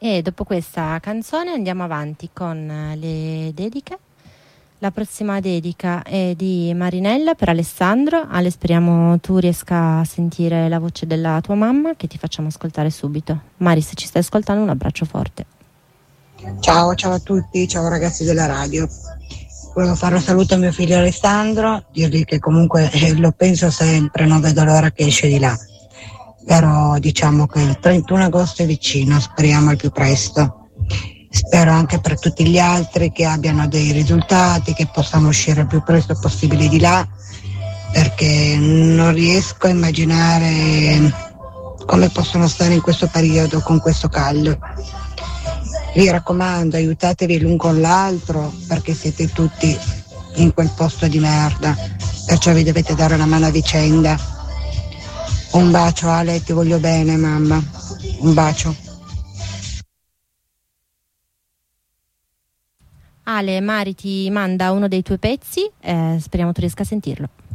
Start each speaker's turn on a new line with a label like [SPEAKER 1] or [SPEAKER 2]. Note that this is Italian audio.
[SPEAKER 1] E dopo questa canzone andiamo avanti con le dediche. La prossima dedica è di Marinella per Alessandro. Ale, speriamo tu riesca a sentire la voce della tua mamma, che ti facciamo ascoltare subito. Mari, se ci stai ascoltando, un abbraccio forte.
[SPEAKER 2] Ciao a tutti, ciao ragazzi della radio. Volevo fare un saluto a mio figlio Alessandro, dirgli che comunque lo penso sempre, non vedo l'ora che esce di là. Però diciamo che il 31 agosto è vicino, speriamo al più presto. Spero anche per tutti gli altri che abbiano dei risultati, che possano uscire il più presto possibile di là, perché non riesco a immaginare come possono stare in questo periodo con questo caldo. Vi raccomando, aiutatevi l'un con l'altro, perché siete tutti in quel posto di merda, perciò vi dovete dare una mano a vicenda. Un bacio Ale, ti voglio bene mamma, un bacio.
[SPEAKER 1] Ale, Mari ti manda uno dei tuoi pezzi, speriamo tu riesca a sentirlo.